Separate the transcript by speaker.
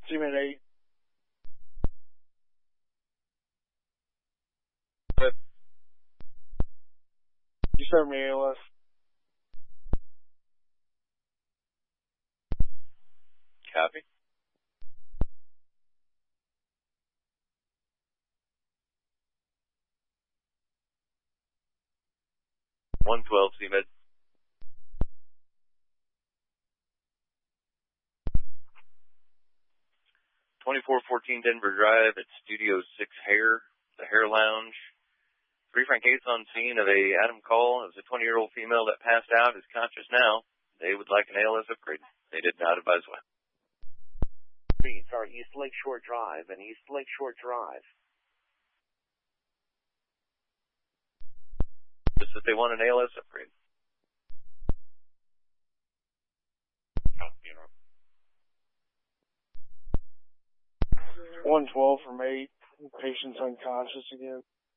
Speaker 1: CMed 8.
Speaker 2: Yep.
Speaker 1: You start me ALS.
Speaker 2: Copy. $112 CMed. 2414 Denver Drive at Studio 6 Hair, the Hair Lounge. 3 Frank 8's on scene of a Adam call. It was a 20-year-old female that passed out, is conscious now. They would like an ALS upgrade. They did not advise why.
Speaker 3: Sorry, East Lakeshore Drive and East Lakeshore Drive.
Speaker 2: Just that they want an ALS upgrade.
Speaker 1: 112 from 8. Patient's unconscious again.